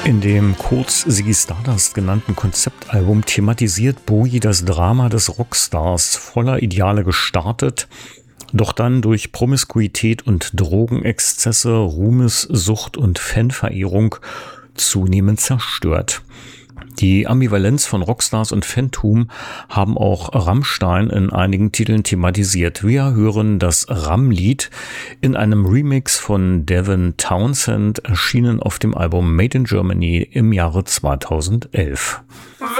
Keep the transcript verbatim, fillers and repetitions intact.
In dem kurz Ziggy Stardust genannten Konzeptalbum thematisiert Bowie das Drama des Rockstars, voller Ideale gestartet, doch dann durch Promiskuität und Drogenexzesse, Ruhmessucht und Fanverehrung zunehmend zerstört. Die Ambivalenz von Rockstars und Fantum haben auch Rammstein in einigen Titeln thematisiert. Wir hören das Ram-Lied in einem Remix von Devin Townsend, erschienen auf dem Album Made in Germany im Jahre zweitausendelf.